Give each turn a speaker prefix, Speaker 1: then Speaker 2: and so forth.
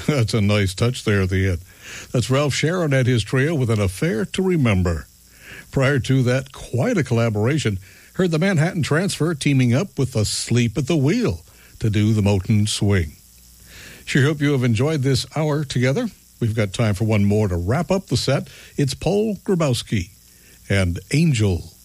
Speaker 1: That's a nice touch there at the end. That's Ralph Sharon and his trio with An Affair to Remember. Prior to that, quite a collaboration. Heard the Manhattan Transfer teaming up with Asleep at the Wheel to do the Motown Swing. Sure hope you have enjoyed this hour together. We've got time for one more to wrap up the set. It's Paul Grabowski and Angel.